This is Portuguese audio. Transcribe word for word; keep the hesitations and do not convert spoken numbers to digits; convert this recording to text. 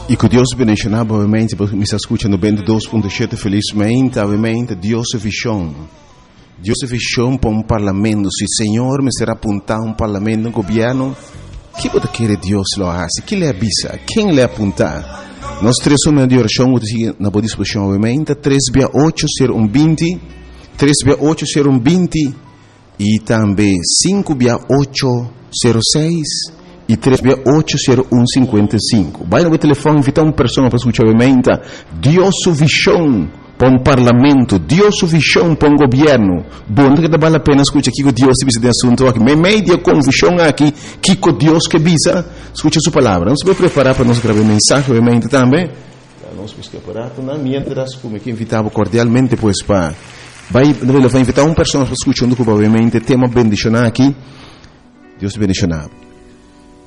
E que Deus bendiga, obviamente, me está escutando vinte e dois ponto sete, felizmente, obviamente, Deus é visão. Deus é visão para um parlamento. Se o Senhor me será apontar um parlamento, um governo, o que você quer Deus lo hace? Quem lhe avisa? Quem lhe apontar? Nós três somos de oração, na boa disposição, obviamente, três via oito zero um vinte, três via oito zero um vinte, e também cinco via oito zero seis, e três via oito zero um cinquenta e cinco. Vai no telefone, invitar uma pessoa para escutar, obviamente, Deus é visão para um parlamento, Deus é visão para um governo. Bom, que vale a pena escutar aqui que Deus se visa de assunto aqui. Me media com visão aqui, que com Deus que visa, escuta sua palavra. Nós vamos preparar para nós gravar mensagem, obviamente, também. Nós vamos preparar, mientras, como que invitava cordialmente, pois, para... Vai, vai invitar uma pessoa para escutar, obviamente, tema bendicionar aqui. Deus te bendicionar.